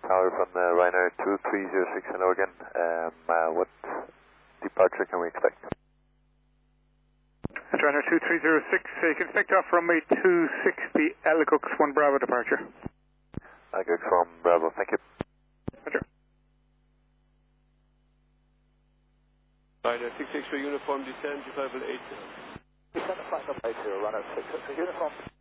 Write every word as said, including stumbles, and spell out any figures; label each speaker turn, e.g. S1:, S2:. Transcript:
S1: Tower from uh, Ryanair two three zero six, hello again. Um, uh, what departure can we expect?
S2: That's Ryanair two three zero six, uh, you can expect off runway two sixty, Ellicux one Bravo departure.
S1: Ellicux one Bravo, thank you.
S2: Roger.
S3: Ryanair six six for uniform descent, level eight.
S1: Descent flight number eight zero, Ryanair six six for uniform.